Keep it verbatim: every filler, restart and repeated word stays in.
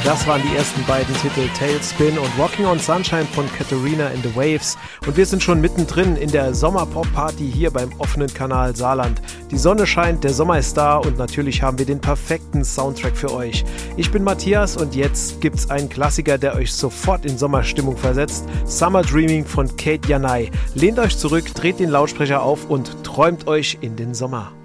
Das waren die ersten beiden Titel Tailspin und Rocking on Sunshine von Katharina and the Waves. Und wir sind schon mittendrin in der Sommerpop-Party hier beim offenen Kanal Saarland. Die Sonne scheint, der Sommer ist da und natürlich haben wir den perfekten Soundtrack für euch. Ich bin Matthias und jetzt gibt's einen Klassiker, der euch sofort in Sommerstimmung versetzt. Summer Dreaming von Kate Janai. Lehnt euch zurück, dreht den Lautsprecher auf und träumt euch in den Sommer.